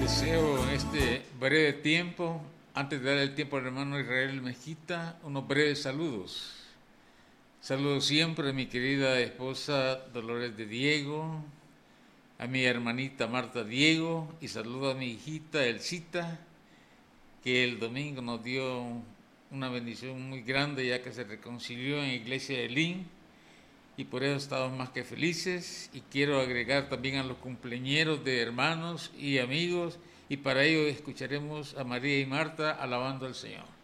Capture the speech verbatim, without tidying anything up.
Deseo en este breve tiempo, antes de dar el tiempo al hermano Israel Mejita, unos breves saludos. Saludo siempre a mi querida esposa Dolores de Diego, a mi hermanita Marta Diego, y saludo a mi hijita Elcita, que el domingo nos dio una bendición muy grande ya que se reconcilió en la iglesia de Lin, y por eso estamos más que felices. Y quiero agregar también a los cumpleañeros de hermanos y amigos, y para ello escucharemos a María y Marta alabando al Señor.